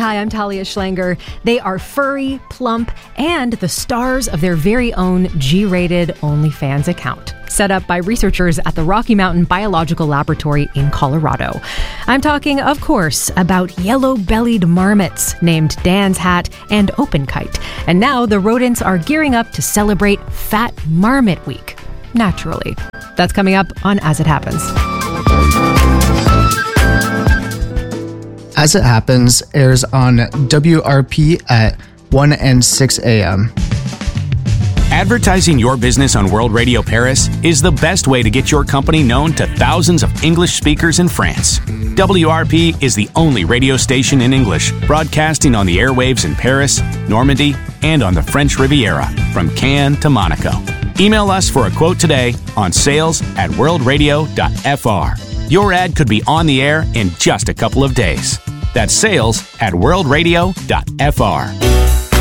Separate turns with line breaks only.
Hi, I'm Talia Schlanger. They are furry, plump, and the stars of their very own G-rated OnlyFans account, set up by researchers at the Rocky Mountain Biological Laboratory in Colorado. I'm talking, of course, about yellow-bellied marmots named Dan's Hat and Open Kite. And now the rodents are gearing up to celebrate Fat Marmot Week, naturally. That's coming up on As It Happens.
As It Happens airs on WRP at 1 and 6 a.m.
Advertising your business on World Radio Paris is the best way to get your company known to thousands of English speakers in France. WRP is the only radio station in English broadcasting on the airwaves in Paris, Normandy, and on the French Riviera, from Cannes to Monaco. Email us for a quote today on sales@worldradio.fr. Your ad could be on the air in just a couple of days. That's sales@worldradio.fr.